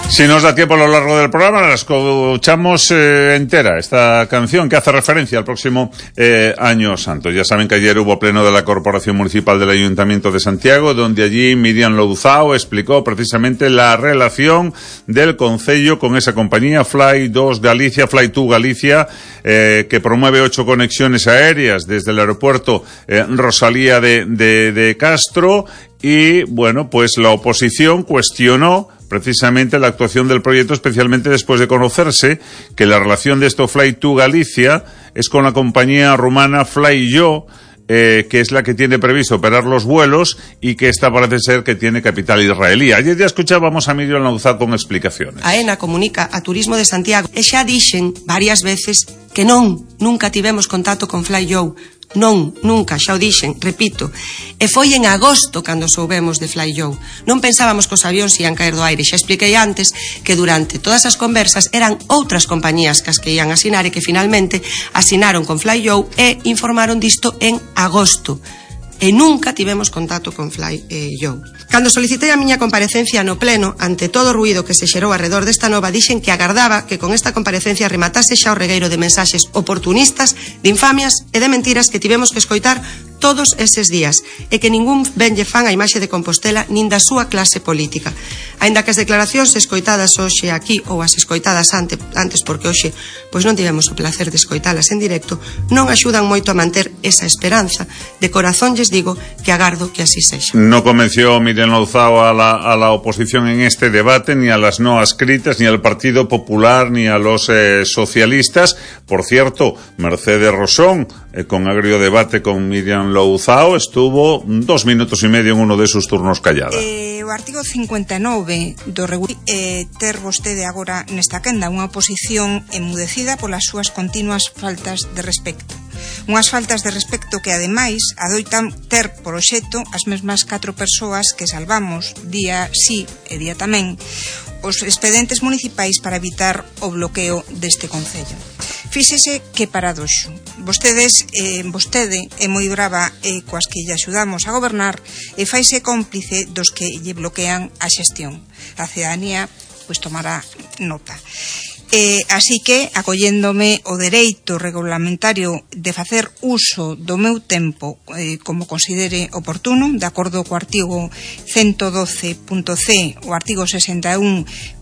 Si nos da tiempo a lo largo del programa, la escuchamos entera, esta canción que hace referencia al próximo Año Santo. Ya saben que ayer hubo pleno de la Corporación Municipal del Ayuntamiento de Santiago, donde allí Miriam Louzao explicó precisamente la relación del concello con esa compañía Fly2 Galicia, que promueve 8 conexiones aéreas desde el aeropuerto Rosalía de Castro. Y bueno, pues la oposición cuestionó precisamente la actuación del proyecto, especialmente después de conocerse que la relación de esto Fly2 Galicia es con la compañía rumana Flyyo, que es la que tiene previsto operar los vuelos y que esta parece ser que tiene capital israelí. Ayer ya escuchábamos a Miriam Louzao con explicaciones. AENA comunica a Turismo de Santiago e xa dixen varias veces que nunca tivemos contacto con Flyyo. Nunca, xa o dixen, repito. E foi en agosto cando soubemos de Flyyo. Non pensábamos que os avións ian caer do aire. Xa expliquei antes que durante todas as conversas eran outras compañías que as que ian asinar e que finalmente asinaron con Flyyo e informaron disto en agosto. E nunca tivemos contacto con Flyyo. Cando solicitei a miña comparecencia no pleno, ante todo o ruído que se xerou arredor desta nova, dixen que agardaba que con esta comparecencia rematase xa o regueiro de mensaxes oportunistas, de infamias e de mentiras que tivemos que escoitar todos eses días, e que ningún ben lle fan a imaxe de Compostela nin da súa clase política. Aínda que as declaracións escoitadas hoxe aquí ou as escoitadas antes porque hoxe pois non tivemos o placer de escoitalas en directo, non axudan moito a manter esa esperanza. De corazón lles digo que agardo que así sexa. No convenció Miriam Louzao a la oposición en este debate, ni a las no adscritas, ni al Partido Popular, ni a los socialistas. Por cierto, Mercedes Rosón, con agrio debate con Miriam Louzao, estuvo 2 minutos e medio en uno de sus turnos callada. O artigo 59 do ter vostede agora nesta quenda unha oposición emudecida polas súas continuas faltas de respecto. Unhas faltas de respecto que, ademais, adoitan ter por obxecto as mesmas 4 persoas que salvamos día sí e día tamén os expedientes municipais para evitar o bloqueo deste concello. Fíxese que paradoxo. Vostede é moi brava coas que lle axudamos a gobernar e faise cómplice dos que lle bloquean a xestión. A cidadanía pois tomará nota. Así que, acolléndome o dereito regulamentario de facer uso do meu tempo como considere oportuno, de acordo co artigo 112.c, o artigo 61.1,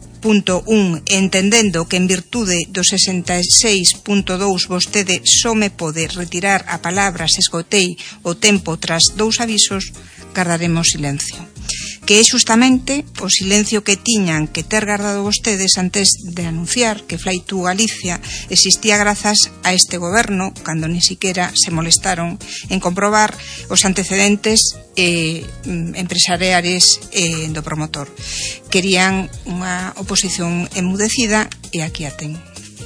entendendo que en virtude do 66.2 vostede só me pode retirar a palabra se esgotei o tempo tras 2 avisos, gardaremos silencio. Que é justamente o silencio que tiñan que ter guardado vostedes antes de anunciar que Fly2 Galicia existía grazas a este goberno, cando ni siquiera se molestaron en comprobar os antecedentes empresariales do promotor. Querían unha oposición emudecida e aquí a ten.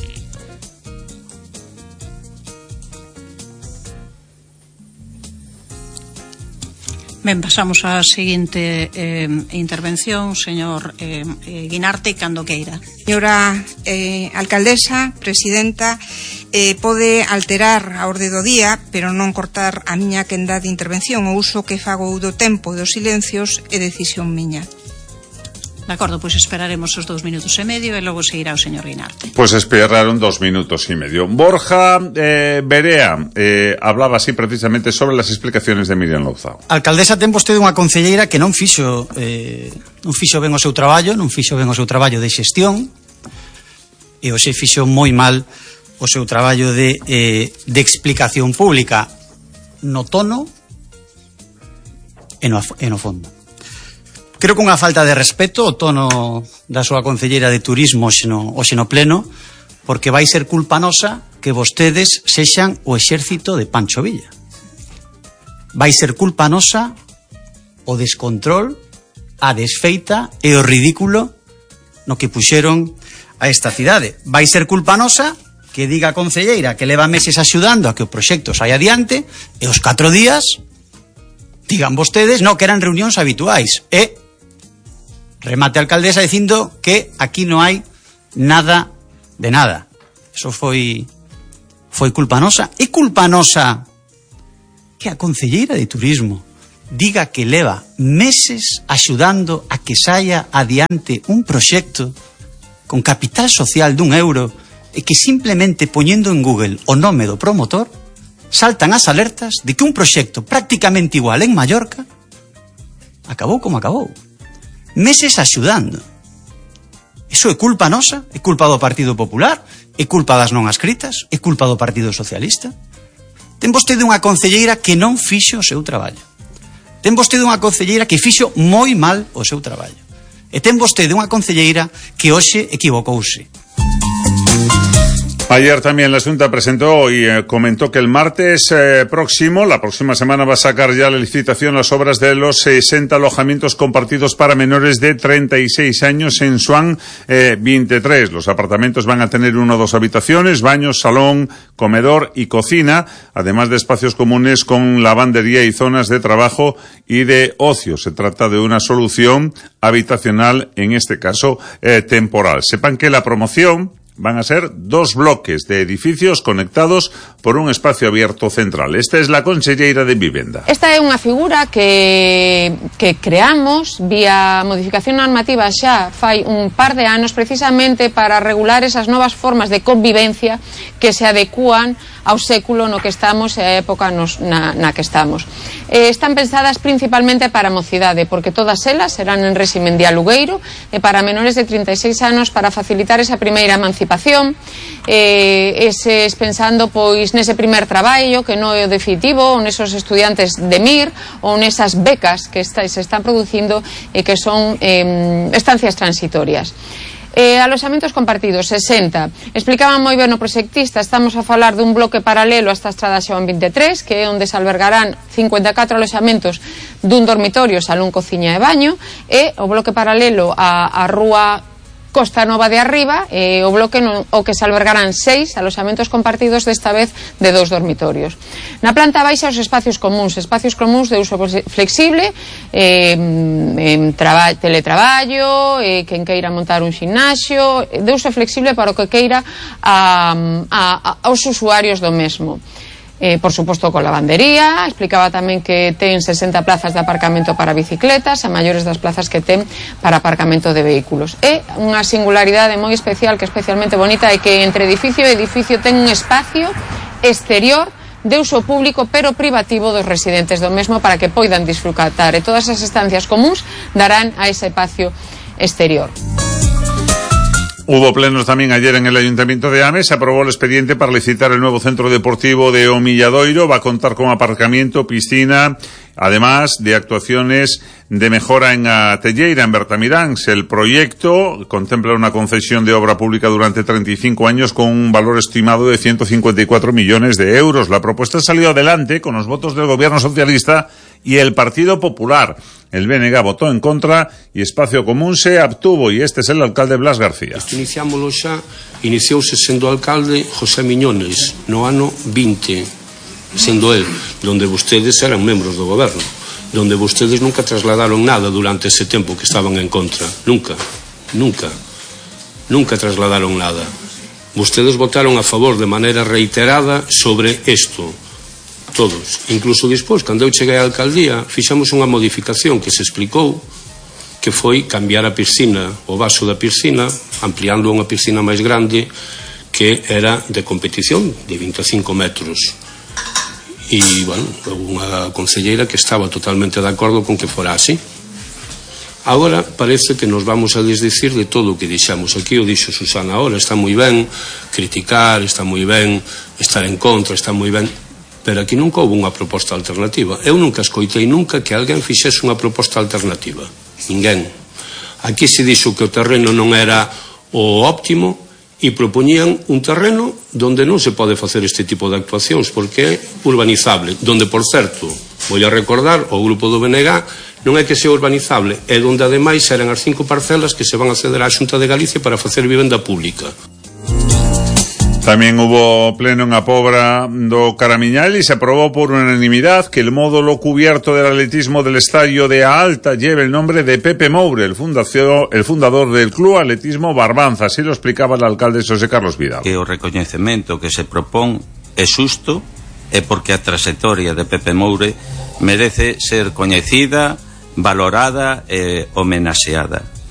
Ben, pasamos á seguinte intervención, señor Guinarte, cando queira. Señora alcaldesa, presidenta, pode alterar a orde do día, pero non cortar a miña quenda de intervención. O uso que fago do tempo dos silencios é decisión miña. De acordo, pois esperaremos os 2 minutos e medio e logo seguirá o señor Guinarte. Pues esperaron 2 minutos y medio. Borja Berea hablaba así precisamente sobre las explicaciones de Miriam Louzao. Alcaldesa, ten vostede unha concelleira que non fixo ben o seu traballo, de xestión, e hoxe fixo moi mal o seu traballo de explicación pública no tono e no fondo. Creo que unha falta de respeto o tono da súa concelleira de turismo hoxe no pleno, porque vai ser culpa nosa que vostedes sexan o exército de Pancho Villa. Vai ser culpa nosa o descontrol, a desfeita e o ridículo no que puxeron a esta cidade. Vai ser culpa nosa que diga a concelleira que leva meses axudando a que o proxecto saia adiante e os 4 días digan vostedes que eran reunións habituais. E remate a alcaldesa dicindo que aquí non hai nada de nada. Eso foi culpa nosa. E culpa nosa que a concelleira de turismo diga que leva meses axudando a que saia adiante un proxecto con capital social dun euro, e que simplemente poñendo en Google o nome do promotor saltan as alertas de que un proxecto prácticamente igual en Mallorca acabou como acabou, meses axudando. Iso é culpa nosa? É culpa do Partido Popular? É culpa das non adscritas? É culpa do Partido Socialista? Ten vostede unha concelleira que non fixo o seu traballo. Ten vostede unha concelleira que fixo moi mal o seu traballo. E ten vostede unha concelleira que hoxe equivocouse. Ayer también la Junta presentó y comentó que el martes próximo, la próxima semana, va a sacar ya la licitación las obras de los 60 alojamientos compartidos para menores de 36 años en Swan 23. Los apartamentos van a tener 1 o 2 habitaciones, baños, salón, comedor y cocina, además de espacios comunes con lavandería y zonas de trabajo y de ocio. Se trata de una solución habitacional, en este caso temporal. Sepan que la promoción van a ser 2 bloques de edificios conectados por un espacio abierto central. Esta es la conselleira de Vivenda. Esta é unha figura que creamos vía modificación normativa xa fai un par de anos, precisamente para regular esas novas formas de convivencia que se adecúan ao século no que estamos e a época na que estamos. Están pensadas principalmente para a mocidade, porque todas elas serán en régimen de alugueiro, e para menores de 36 anos para facilitar esa primeira emancipación, eses pensando pois nese primer traballo que non é o definitivo, ou nesos estudiantes de MIR, ou nesas becas que se están producindo e que son estancias transitorias. Alojamentos compartidos, 60. Explicaban moi ben o proxectista, estamos a falar dun bloque paralelo a esta estrada Xoán 23, que é onde se albergarán 54 alojamentos dun dormitorio, salón, cociña e baño, e o bloque paralelo a rúa Costa Nova de Arriba, o bloque o que se albergarán 6 alojamentos compartidos, desta vez de 2 dormitorios. Na planta baixa os espacios comuns de uso flexible, teletraballo, quen queira montar un ximnasio, de uso flexible para o que queira aos usuarios do mesmo. Por suposto con lavandería. Explicaba tamén que ten 60 plazas de aparcamento para bicicletas, a maiores das plazas que ten para aparcamento de vehículos. E unha singularidade moi especial, que é especialmente bonita, é que entre edificio e edificio ten un espacio exterior de uso público pero privativo dos residentes do mesmo, para que poidan disfrutar, e todas as estancias comuns darán a ese espacio exterior. Hubo plenos también ayer en el Ayuntamiento de Ames. Se aprobó el expediente para licitar el nuevo centro deportivo de Omilladoiro. Va a contar con aparcamiento, piscina, además de actuaciones de mejora en Telleira, en Bertamiráns. El proyecto contempla una concesión de obra pública durante 35 años con un valor estimado de 154 millones de euros. La propuesta salió adelante con los votos del Gobierno socialista y el Partido Popular. El BNG votó en contra y Espacio Común se abstuvo, y este es el alcalde Blas García. Iniciámoslo xa, iniciouse sendo alcalde José Miñones no ano 20, sendo él, donde vostedes eran membros do goberno, donde vostedes nunca trasladaron nada durante ese tempo que estaban en contra, nunca trasladaron nada. Vostedes votaron a favor de maneira reiterada sobre isto, todos, incluso despois, cando eu cheguei á alcaldía, fixamos unha modificación que se explicou, que foi cambiar a piscina, o vaso da piscina, ampliando unha piscina máis grande, que era de competición, de 25 metros. E, bueno, unha concelleira que estaba totalmente de acordo con que fora así. Agora parece que nos vamos a desdicir de todo o que dixamos aquí. O dixo Susana ahora, está moi ben criticar, está moi ben estar en contra, está moi ben, pero aquí nunca houve unha proposta alternativa. Eu nunca escoitei nunca que alguén fixese unha proposta alternativa, ninguén. Aquí se dixo que o terreno non era o óptimo e propoñían un terreno donde non se pode facer este tipo de actuacións, porque é urbanizable, donde, por certo, vou a recordar, o grupo do BNG non é que sea urbanizable, é donde ademais eran as 5 parcelas que se van a ceder á Xunta de Galicia para facer vivenda pública. También hubo pleno en a Pobra do Caramiñal y se aprobó por unanimidad que el módulo cubierto del atletismo del estadio de A Alta lleve el nombre de Pepe Moure, el fundador del Club Atletismo Barbanza. Así lo explicaba el alcalde José Carlos Vidal. Que o recoñecemento que se propón é xusto, é porque a trayectoria de Pepe Moure merece ser coñecida, valorada e homenaxeada.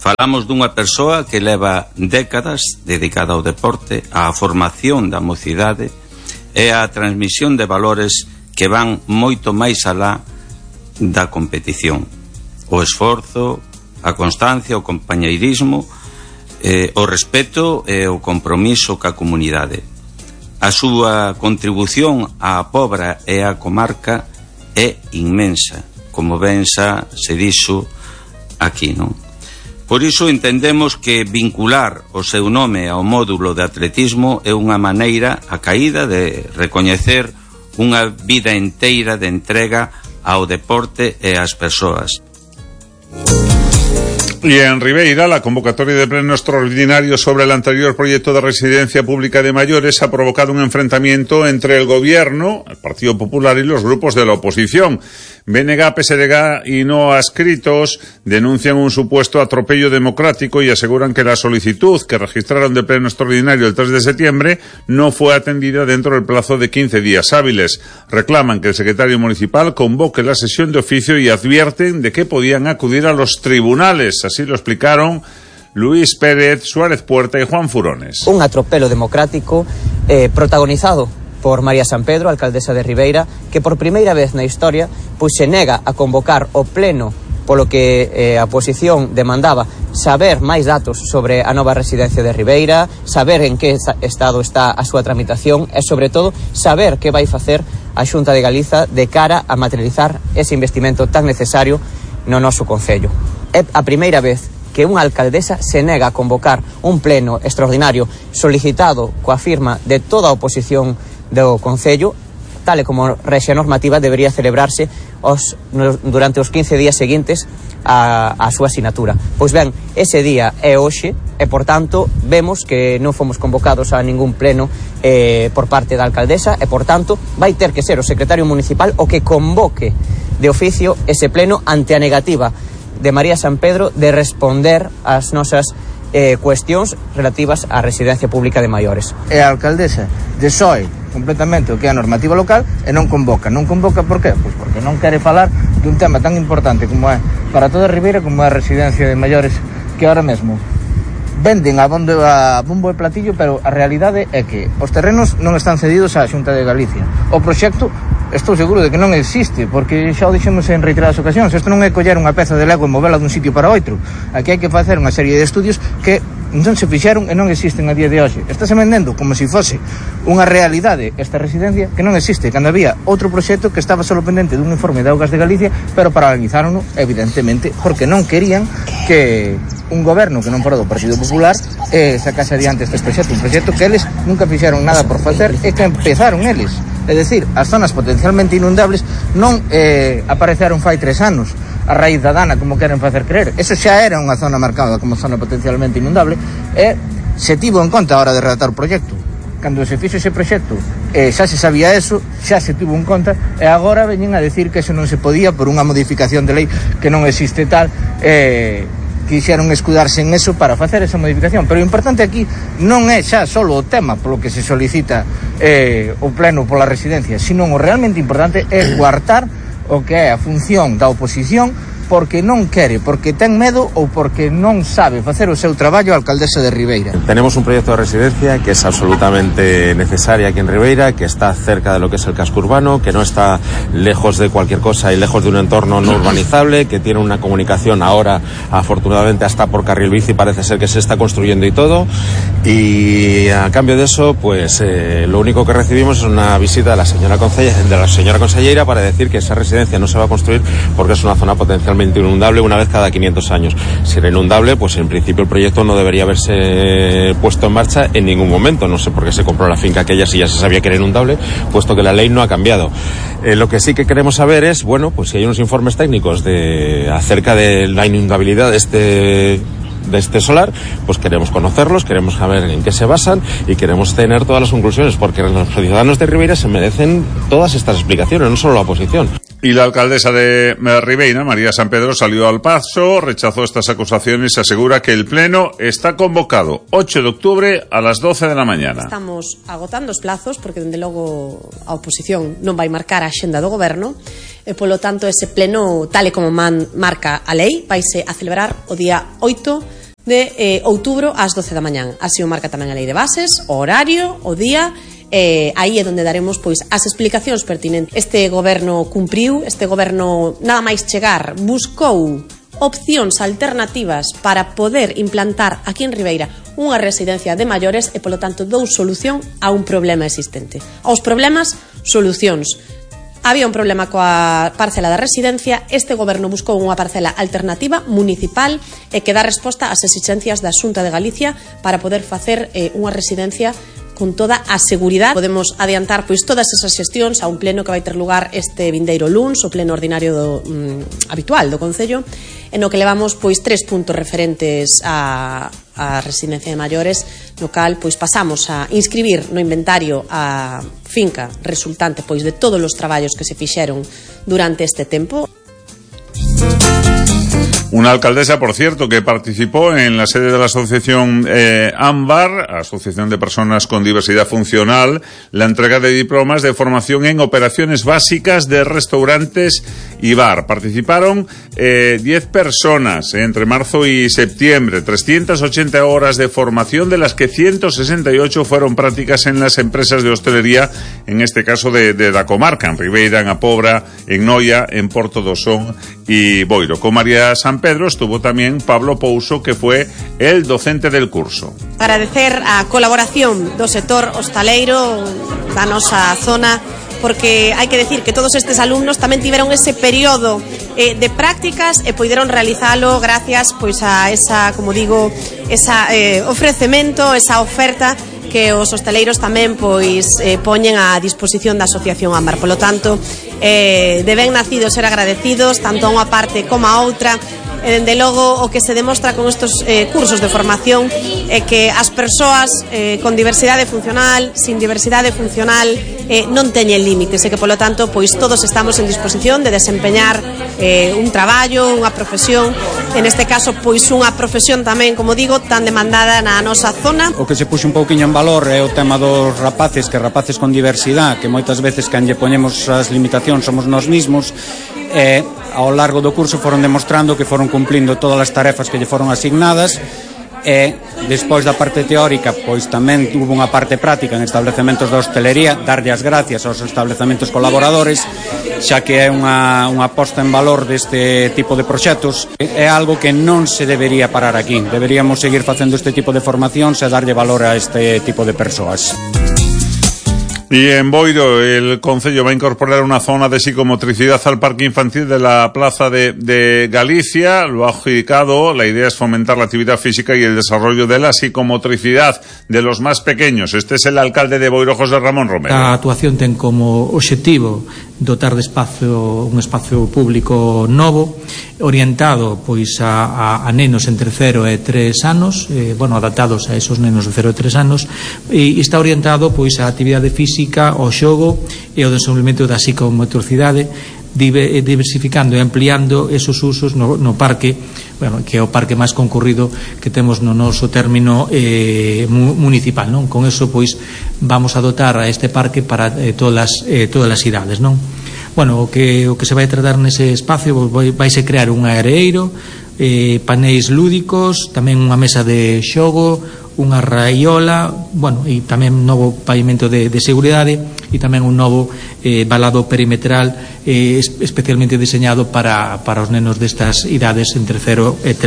Falamos dunha persoa que leva décadas dedicada ao deporte, á formación da mocidade e á transmisión de valores que van moito máis alá da competición. O esforzo, a constancia, o compañeirismo, o respeto e o compromiso ca comunidade. A súa contribución á Pobra e á comarca é inmensa, como ben xa se dixo aquí, non? Por iso entendemos que vincular o seu nome ao módulo de atletismo é unha maneira acaída de recoñecer unha vida enteira de entrega ao deporte e ás persoas. Y en Ribeira, la convocatoria de pleno extraordinario sobre el anterior proyecto de residencia pública de mayores ha provocado un enfrentamiento entre el gobierno, el Partido Popular y los grupos de la oposición. BNG, PSDG y no adscritos denuncian un supuesto atropello democrático y aseguran que la solicitud que registraron de pleno extraordinario el 3 de septiembre no fue atendida dentro del plazo de 15 días hábiles. Reclaman que el secretario municipal convoque la sesión de oficio y advierten de que podían acudir a los tribunales. Así lo explicaron Luis Pérez, Suárez Puerta y Juan Furones. Un atropelo democrático protagonizado por María Sampedro, alcaldesa de Ribeira, que por primeira vez na historia pois se nega a convocar o pleno polo que a oposición demandaba saber máis datos sobre a nova residencia de Ribeira, saber en que estado está a súa tramitación e, sobre todo, saber que vai facer a Xunta de Galiza de cara a materializar ese investimento tan necesario no noso concello. É a primeira vez que unha alcaldesa se nega a convocar un pleno extraordinario solicitado coa firma de toda a oposición do concello, tal e como rexe normativa debería celebrarse durante os 15 días seguintes a súa asinatura. Pois ben, ese día é hoxe e, por tanto, vemos que non fomos convocados a ningún pleno por parte da alcaldesa e, por tanto, vai ter que ser o secretario municipal o que convoque de oficio ese pleno ante a negativa de María Sampedro de responder ás nosas cuestións relativas á residencia pública de maiores. E a alcaldesa desoe completamente o que é a normativa local e non convoca. Non convoca por qué? Pois porque non quere falar dun tema tan importante como é para toda Ribeira como é a residencia de maiores, que ahora mesmo venden a bombo e platillo, pero a realidade é que os terrenos non están cedidos á Xunta de Galicia. O proxecto estou seguro de que non existe, porque xa o dixemos en reiteradas ocasións. Isto non é coller unha peza de lego e movela dun sitio para outro. Aquí hai que facer unha serie de estudios que non se fixeron e non existen a día de hoxe. Estáse vendendo como se fose unha realidade esta residencia que non existe, cando había outro proxecto que estaba solo pendente dun informe de Augas de Galicia, pero paralizárono, evidentemente, porque non querían que un goberno que non fora do Partido Popular sacase adiante este proxecto, un proxecto que eles nunca fixeron nada por facer e que empezaron eles. É dicir, as zonas potencialmente inundables non apareceron fai 3 anos a raíz da Dana, como queren facer creer. Eso xa era unha zona marcada como zona potencialmente inundable e se tivo en conta a hora de redactar o proxecto. Cando se fixo ese proxecto xa se sabía eso, xa se tivo en conta e agora veñen a decir que eso non se podía por unha modificación de lei que non existe tal, quixeron escudarse en eso para facer esa modificación. Pero o importante aquí non é xa solo o tema polo que se solicita o pleno pola residencia, sino o realmente importante é coartar o que é a función da oposición porque non quere, porque ten medo ou porque non sabe facer o seu traballo a alcaldesa de Ribeira. Tenemos un proyecto de residencia que es absolutamente necesaria aquí en Ribeira, que está cerca de lo que es el casco urbano, que no está lejos de cualquier cosa y lejos de un entorno no urbanizable, que tiene una comunicación ahora, afortunadamente, hasta por carril bici parece ser que se está construyendo y todo, y a cambio de eso, pues lo único que recibimos es una visita de la señora consellera para decir que esa residencia no se va a construir porque es una zona potencialmente inundable una vez cada 500 años. Si era inundable, pues en principio el proyecto no debería haberse puesto en marcha en ningún momento. No sé por qué se compró la finca aquella si ya se sabía que era inundable, puesto que la ley no ha cambiado. Lo que sí que queremos saber es, bueno, pues si hay unos informes técnicos acerca de la inundabilidad de este solar, pues queremos conocerlos, queremos saber en qué se basan y queremos tener todas las conclusiones, porque los ciudadanos de Ribeira se merecen todas estas explicaciones, no solo la oposición. Y la alcaldesa de Ribeira, María Sampedro, salió al paso, rechazó estas acusaciones y asegura que el pleno está convocado 8 de octubre a las 12 de la mañana. Estamos agotando os plazos porque, dende logo, a oposición non vai marcar a axenda do goberno. e polo tanto ese pleno, tal e como marca a lei, vaise a celebrar o día 8 de outubro ás 12 da mañán. Así o marca tamén a lei de bases, o horario, o día. Aí é onde daremos pois as explicacións pertinentes. Este goberno cumpriu, este goberno nada máis chegar buscou opcións alternativas para poder implantar aquí en Ribeira unha residencia de maiores e polo tanto dou solución a un problema existente. Aos problemas, solucións. Había un problema coa parcela da residencia, este goberno buscou unha parcela alternativa municipal e que dá resposta ás exixencias da Xunta de Galicia para poder facer unha residencia con toda a seguridade. Podemos adiantar pois todas esas xestións a un pleno que vai ter lugar este vindeiro luns, o pleno ordinario habitual do Concello, en o que levamos pois 3 puntos referentes a residencia de maiores, no cal pois pasamos a inscribir no inventario a finca resultante pois de todos os traballos que se fixeron durante este tempo. Una alcaldesa, por cierto, que participó en la sede de la asociación AMBAR, Asociación de Personas con Diversidad Funcional, la entrega de diplomas de formación en operaciones básicas de restaurantes y bar. Participaron 10 personas entre marzo y septiembre, 380 horas de formación, de las que 168 fueron prácticas en las empresas de hostelería, en este caso de la comarca, en Ribeira, en A Pobra, en Noia, en Porto do Son y Boiro. Con María San Pedro estuvo también Pablo Pouso, que fue el docente del curso. Agradecer a colaboración do sector hostaleiro da nosa zona, porque hai que decir que todos estes alumnos tamén tiveron ese período de prácticas e poideron realizalo gracias pois a esa, como digo, esa ofrecemento, esa oferta que os hostaleiros tamén pois poñen a disposición da Asociación AMBAR. Polo tanto, de ben nacidos ser agradecidos tanto a unha parte como a outra. Dende logo, o que se demostra con estos cursos de formación é que as persoas con diversidade funcional, sin diversidade funcional, non teñen límites, e que, polo tanto, pois todos estamos en disposición de desempeñar un traballo, unha profesión, en este caso, pois unha profesión tamén, como digo, tan demandada na nosa zona. O que se puxe un pouquiño en valor é o tema dos rapaces, que rapaces con diversidade, que moitas veces que lle poñemos as limitacións somos nós mismos, ao largo do curso foron demostrando que foron cumplindo todas as tarefas que lle foron asignadas, e despois da parte teórica pois tamén hubo unha parte práctica en establecementos da hostelería. Darlle as gracias aos establecementos colaboradores, xa que é unha posta en valor deste tipo de proxectos. É algo que non se debería parar aquí, deberíamos seguir facendo este tipo de formacións e darlle valor a este tipo de persoas. Y en Boiro, el Concello va a incorporar una zona de psicomotricidad al parque infantil de la Plaza de Galicia. Lo ha adjudicado. La idea es fomentar la actividad física y el desarrollo de la psicomotricidad de los más pequeños. Este es el alcalde de Boiro, José Ramón Romero. A actuación ten como obxectivo dotar de un espacio público novo, orientado pois a nenos entre 0 e 3 anos, adaptados a esos nenos de 0 e 3 anos, e está orientado pois a actividade física, ao xogo e ao desenvolvemento da psicomotricidade, diversificando e ampliando esos usos no parque, que é o parque máis concurrido que temos no noso término municipal, non? Con eso pois vamos a dotar a este parque para todas as idades, non? O que se vai tratar nese espacio, vaise crear un areeiro, paneis lúdicos, tamén unha mesa de xogo, unha raiola, e tamén un novo pavimento de seguridade, e tamén un novo valado perimetral especialmente diseñado para os nenos destas idades entre 0 e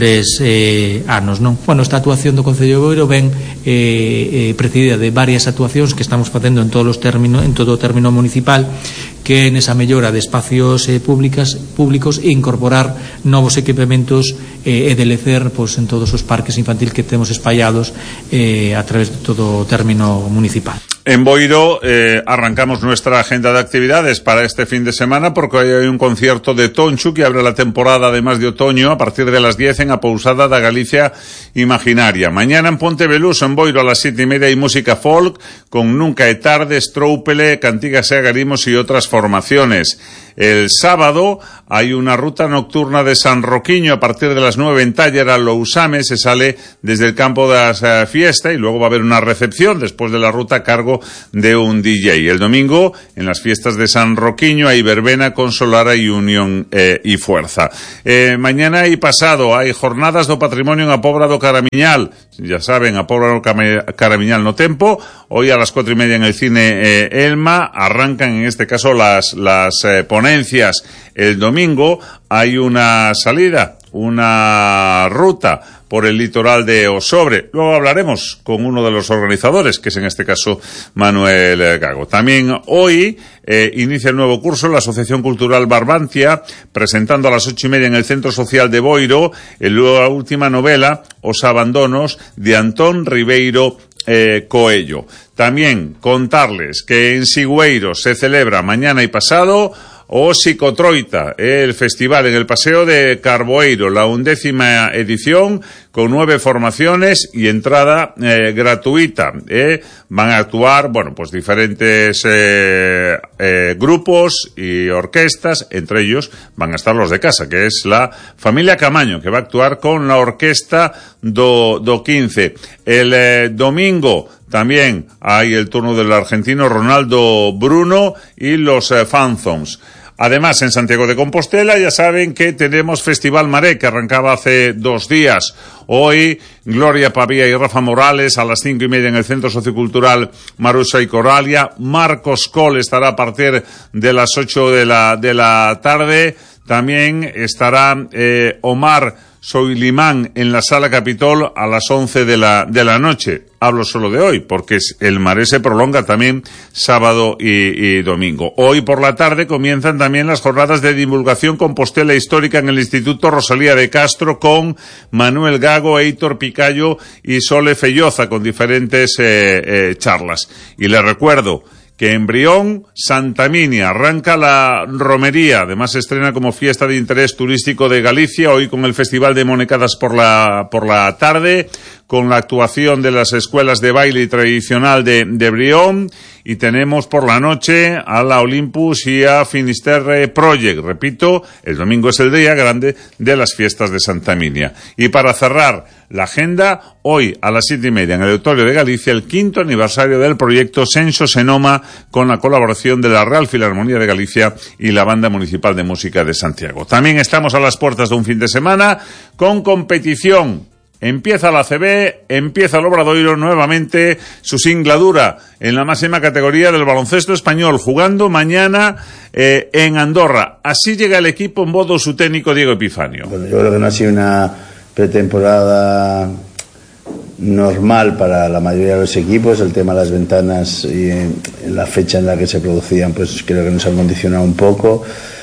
3 anos, non? Esta actuación do Concello de Boiro ven precedida de varias actuacións que estamos facendo en todo o término municipal, que é nesa mellora de espacios públicos e incorporar novos equipamentos e delecer en todos os parques infantil que temos espallados a través de todo o término municipal. En Boiro arrancamos nuestra agenda de actividades para este fin de semana, porque hoy hay un concierto de Tonchu que abre la temporada además de otoño a partir de las 10 en a Pousada da Galicia Imaginaria. Mañana en Pontebelús, en Boiro, a las 7:30 hay música folk con Nunca é tarde, Stróupele, Cantigas e Agarimos y otras formaciones. El sábado hay una ruta nocturna de San Roquiño a partir de las 9 en Tallera, Lousame. Se sale desde el campo de la fiesta y luego va a haber una recepción después de la ruta a cargo cargo de un DJ. El domingo, en las fiestas de San Roquiño, hay verbena con Solara y Unión y Fuerza. Mañana y pasado hai jornadas do patrimonio en a Pobra do Caramiñal. Ya saben, a Pobra do Caramiñal no tempo. Hoy a las 4:30 en el cine Elma arrancan, en este caso, las ponencias. El domingo hay una salida, una ruta por el litoral de Osobre. Luego hablaremos con uno de los organizadores, que es en este caso Manuel Gago. También hoy inicia el nuevo curso la Asociación Cultural Barbantia, presentando a las 8:30 en el Centro Social de Boiro la última novela, Os Abandonos, de Antón Ribeiro Coello. También contarles que en Sigüeiro se celebra mañana y pasado o Psicotroita, el festival en el Paseo de Carboeiro, la 11ª edición, con 9 formaciones y entrada gratuita. Van a actuar, bueno, pues diferentes grupos y orquestas, entre ellos van a estar los de casa, que es la familia Camaño, que va a actuar con la orquesta do 15. El domingo también hay el turno del argentino Ronaldo Bruno y los Phantoms. Además, en Santiago de Compostela ya saben que tenemos Festival Maré, que arrancaba hace 2 días. Hoy, Gloria Pavía y Rafa Morales a las 5:30 en el Centro Sociocultural Marusa y Coralia. Marcos Col estará a partir de las 8 de la tarde. También estará Omar Soilimán en la Sala Capitol a las 11 de la noche. Hablo solo de hoy, porque el Maré se prolonga también sábado y domingo. Hoy por la tarde comienzan también las jornadas de divulgación Compostela Histórica en el Instituto Rosalía de Castro, con Manuel Gago, Heitor Picayo y Sole Felloza, con diferentes charlas. Y les recuerdo que en Brión, Santa Minia, arranca la romería. Además se estrena como fiesta de interés turístico de Galicia, hoy con el Festival de Monecadas por la tarde, con la actuación de las escuelas de baile tradicional de Brión, y tenemos por la noche a la Olympus y a Finisterre Project. Repito, el domingo es el día grande de las fiestas de Santa Minia. Y para cerrar la agenda, hoy a las 7:30 en el Auditorio de Galicia, el 5º aniversario del proyecto Senso Senoma, con la colaboración de la Real Filarmonía de Galicia y la Banda Municipal de Música de Santiago. También estamos a las puertas de un fin de semana con competición. Empieza la ACB, empieza el Obradoiro nuevamente su singladura en la máxima categoría del baloncesto español, jugando mañana en Andorra. Así llega el equipo en voz de su técnico Diego Epifanio. Bueno, yo creo que no ha sido una pretemporada normal para la mayoría de los equipos. El tema de las ventanas y en la fecha en la que se producían, pues creo que nos han condicionado un poco.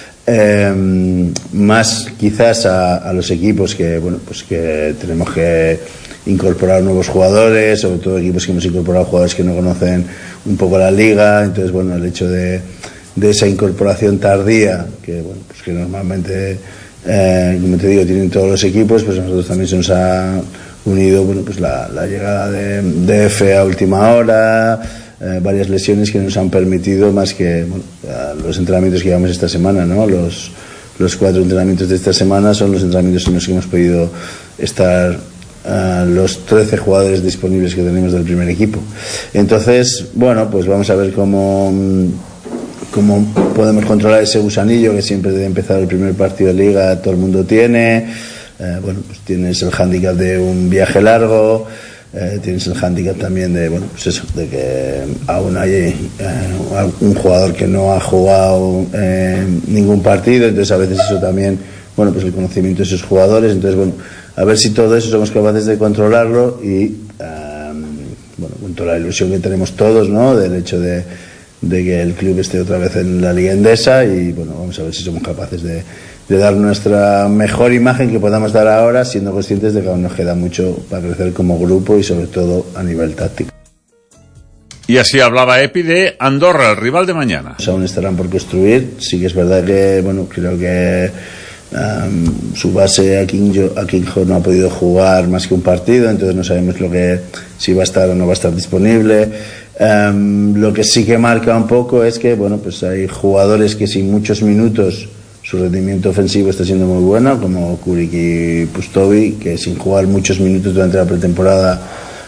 Más quizás a los equipos que, bueno, pues que tenemos que incorporar nuevos jugadores, sobre todo equipos que hemos incorporado jugadores que no conocen un poco la liga. Entonces, bueno, el hecho de esa incorporación tardía, que bueno, pues que normalmente, como te digo, tienen todos los equipos, pues a nosotros también se nos ha unido, bueno, pues la llegada de F a última hora, varias lesiones que nos han permitido, más que bueno, los entrenamientos que llevamos esta semana, ¿no? Los 4 entrenamientos de esta semana son los entrenamientos en los que hemos podido estar los 13 jugadores disponibles que tenemos del primer equipo. Entonces, bueno, pues vamos a ver cómo podemos controlar ese gusanillo que siempre de empezar el primer partido de liga todo el mundo tiene. Bueno, pues tienes el hándicap de un viaje largo, tienes el hándicap también de, bueno, pues eso, de que aún hay un jugador que no ha jugado ningún partido, entonces a veces eso también, bueno, pues el conocimiento de esos jugadores. Entonces, bueno, a ver si todo eso somos capaces de controlarlo y, bueno, con toda la ilusión que tenemos todos, ¿no?, del hecho de que el club esté otra vez en la Liga Endesa, y bueno, vamos a ver si somos capaces de dar nuestra mejor imagen que podamos dar ahora, siendo conscientes de que aún nos queda mucho para crecer como grupo y sobre todo a nivel táctico. Y así hablaba Epi de Andorra, el rival de mañana. Aún estarán por construir. Sí que es verdad que, bueno, creo que su base Aquinjo no ha podido jugar más que un partido, entonces no sabemos si va a estar o no va a estar disponible. Lo que sí que marca un poco es que, bueno, pues hay jugadores que sin muchos minutos su rendimiento ofensivo está siendo muy bueno, como Kurik y Pustovi, que sin jugar muchos minutos durante la pretemporada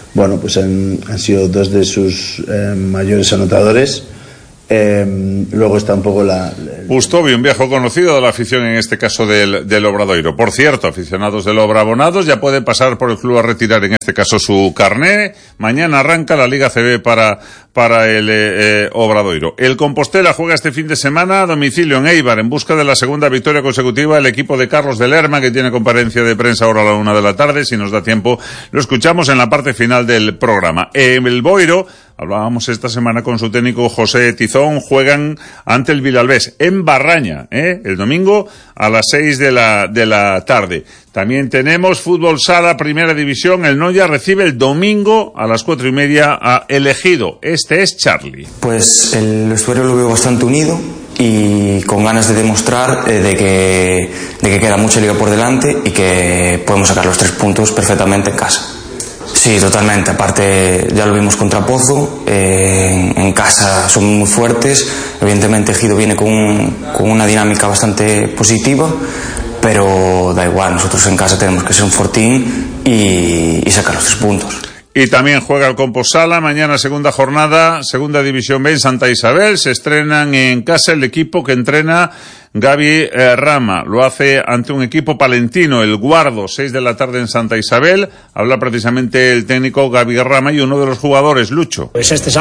bueno, pues han sido dos de sus mayores anotadores. Luego está un poco Ustovi, un viejo conocido de la afición, en este caso del Obradoiro. Por cierto, aficionados del Obrabonados ya pueden pasar por el club a retirar, en este caso, su carné. Mañana arranca la Liga CB para el Obradoiro. El Compostela juega este fin de semana a domicilio en Eibar, en busca de la segunda victoria consecutiva. El equipo de Carlos de Lerma, que tiene conferencia de prensa ahora a la 1 de la tarde. Si nos da tiempo, lo escuchamos en la parte final del programa. El Boiro, hablábamos esta semana con su técnico José Tizón, juegan ante el Vilalbés en Barraña, el domingo a las 6 de la tarde. También tenemos fútbol sala, primera división. El Noya recibe el domingo a las 4:30 a El Ejido. Este es Charlie. Pues el vestuario lo veo bastante unido y con ganas de demostrar de que queda mucha liga por delante y que podemos sacar los 3 puntos perfectamente en casa. Sí, totalmente. Aparte, ya lo vimos contra Pozo. En casa son muy fuertes. Evidentemente, Ejido viene con una dinámica bastante positiva, pero da igual. Nosotros en casa tenemos que ser un fortín y sacar los 3 puntos. Y también juega el Compostela mañana, segunda jornada, segunda división B en Santa Isabel. Se estrenan en casa el equipo que entrena Gaby Rama. Lo hace ante un equipo palentino, el Guardo, 6 de la tarde en Santa Isabel. Habla precisamente el técnico Gaby Rama y uno de los jugadores, Lucho. Pues este